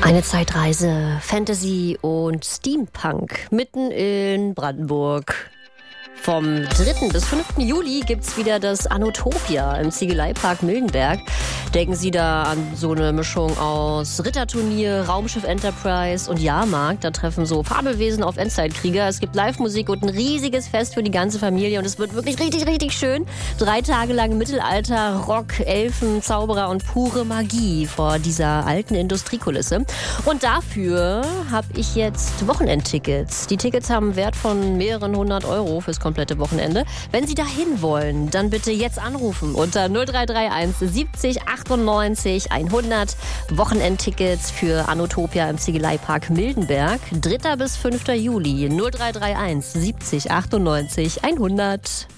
Eine Zeitreise, Fantasy und Steampunk mitten in Brandenburg. Vom 3. bis 5. Juli gibt's wieder das Anotopia im Ziegeleipark Mildenberg. Denken Sie da an so eine Mischung aus Ritterturnier, Raumschiff Enterprise und Jahrmarkt. Da treffen so Fabelwesen auf Endzeitkrieger. Es gibt Live-Musik und ein riesiges Fest für die ganze Familie. Und es wird wirklich richtig, richtig schön. 3 Tage lang Mittelalter, Rock, Elfen, Zauberer und pure Magie vor dieser alten Industriekulisse. Und dafür habe ich jetzt Wochenendtickets. Die Tickets haben einen Wert von mehreren 100 € fürs komplette Wochenende. Wenn Sie dahin wollen, dann bitte jetzt anrufen unter 0331 70 98 100. Wochenendtickets für Anotopia im Ziegeleipark Mildenberg. 3. bis 5. Juli 0331 70 98 100.